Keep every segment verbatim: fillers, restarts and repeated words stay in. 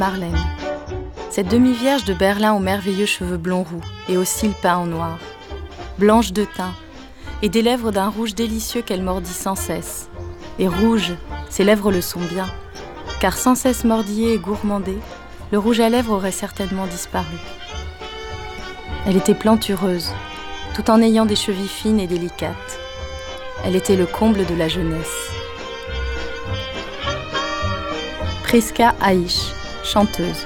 Marlène. Cette demi-vierge de Berlin aux merveilleux cheveux blonds roux et aux cils peints en noir. Blanche de teint et des lèvres d'un rouge délicieux qu'elle mordit sans cesse. Et rouge, ses lèvres le sont bien, car sans cesse mordillée et gourmandée, le rouge à lèvres aurait certainement disparu. Elle était plantureuse, tout en ayant des chevilles fines et délicates. Elle était le comble de la jeunesse. Priska Aish, chanteuse.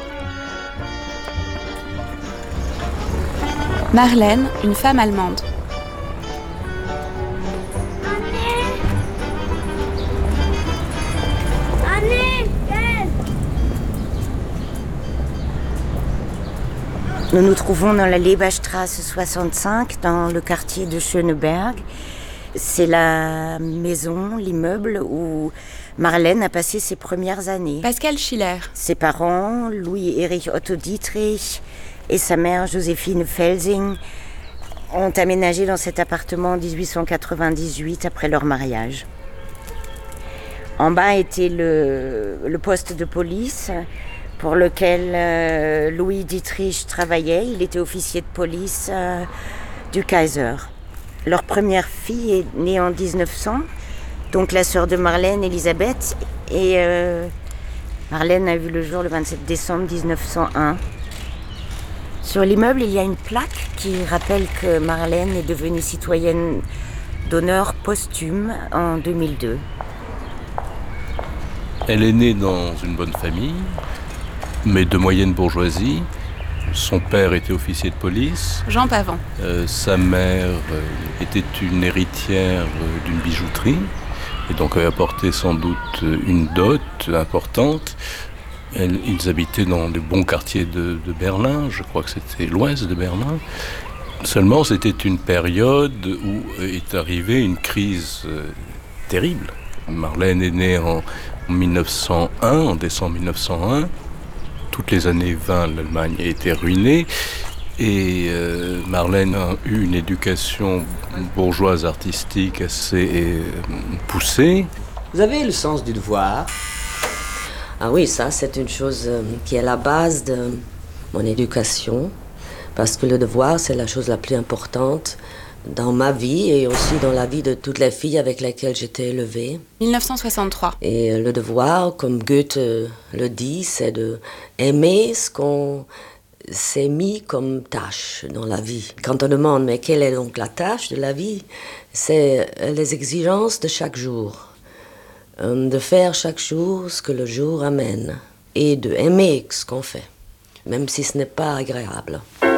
Marlène, une femme allemande. Nous nous trouvons dans la Leberstraße soixante-cinq, dans le quartier de Schöneberg. C'est la maison, l'immeuble où Marlène a passé ses premières années. Pascal Schiller. Ses parents, Louis-Erich Otto Dietrich et sa mère Joséphine Felsing, ont aménagé dans cet appartement en dix-huit cent quatre-vingt-dix-huit après leur mariage. En bas était le, le poste de police pour lequel euh, Louis Dietrich travaillait. Il était officier de police euh, du Kaiser. Leur première fille est née en dix-neuf cents, donc la sœur de Marlène, Elisabeth. Et euh, Marlène a vu le jour le vingt-sept décembre dix-neuf cent un. Sur l'immeuble, il y a une plaque qui rappelle que Marlène est devenue citoyenne d'honneur posthume en deux mille deux. Elle est née dans une bonne famille, mais de moyenne bourgeoisie. Son père était officier de police. Jean Pavant. Euh, sa mère euh, était une héritière euh, d'une bijouterie, et donc avait apporté sans doute une dot importante. Elle, ils habitaient dans les bons quartiers de, de Berlin, je crois que c'était l'ouest de Berlin. Seulement, c'était une période où est arrivée une crise euh, terrible. Marlène est née en, en mille neuf cent un, en décembre mille neuf cent un. Toutes les années vingt, l'Allemagne a été ruinée. Et euh, Marlène a eu une éducation bourgeoise artistique assez euh, poussée. Vous avez le sens du devoir? Ah oui, ça c'est une chose euh, qui est la base de mon éducation. Parce que le devoir, c'est la chose la plus importante dans ma vie et aussi dans la vie de toutes les filles avec lesquelles j'étais élevée. dix-neuf cent soixante-trois. Et le devoir, comme Goethe le dit, c'est de aimer ce qu'on s'est mis comme tâche dans la vie. Quand on demande, mais quelle est donc la tâche de la vie? C'est les exigences de chaque jour. De faire chaque jour ce que le jour amène. Et de aimer ce qu'on fait, même si ce n'est pas agréable.